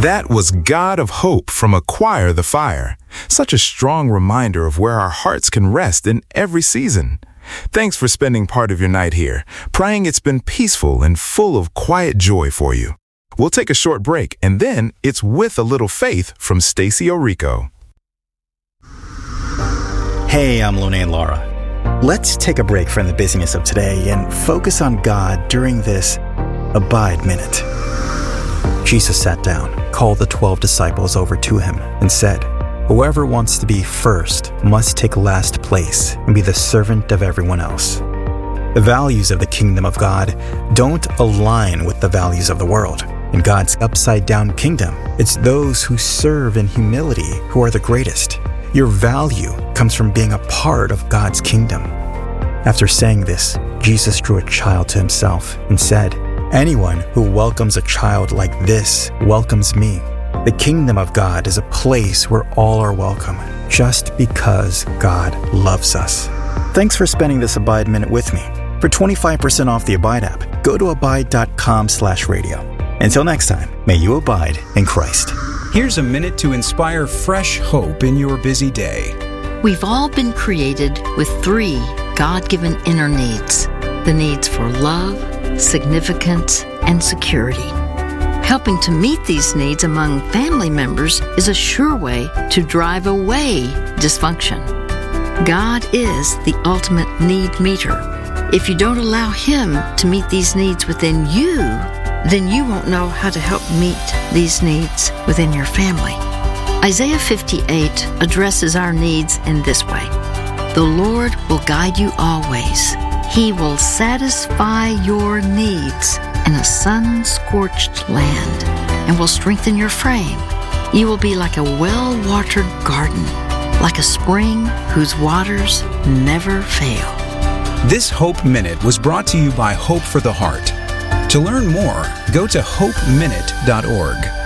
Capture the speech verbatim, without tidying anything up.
That was God of Hope from Acquire the Fire. Such a strong reminder of where our hearts can rest in every season. Thanks for spending part of your night here, praying it's been peaceful and full of quiet joy for you. We'll take a short break, and then it's With a Little Faith from Stacey Orico. Hey, I'm Lone and Laura. Let's take a break from the busyness of today and focus on God during this Abide Minute. Jesus sat down, called the twelve disciples over to him, and said, "Whoever wants to be first must take last place and be the servant of everyone else." The values of the kingdom of God don't align with the values of the world. In God's upside-down kingdom, it's those who serve in humility who are the greatest. Your value comes from being a part of God's kingdom. After saying this, Jesus drew a child to himself and said, "Anyone who welcomes a child like this welcomes me." The kingdom of God is a place where all are welcome, just because God loves us. Thanks for spending this Abide Minute with me. For twenty-five percent off the Abide app, go to abide.com slash radio. Until next time, may you abide in Christ. Here's a minute to inspire fresh hope in your busy day. We've all been created with three God-given inner needs: the needs for love, significance, and security. Helping to meet these needs among family members is a sure way to drive away dysfunction. God is the ultimate need meter. If you don't allow Him to meet these needs within you, then you won't know how to help meet these needs within your family. Isaiah fifty-eight addresses our needs in this way: "The Lord will guide you always. He will satisfy your needs in a sun-scorched land and will strengthen your frame. You will be like a well-watered garden, like a spring whose waters never fail." This Hope Minute was brought to you by Hope for the Heart. To learn more, go to hope minute dot org.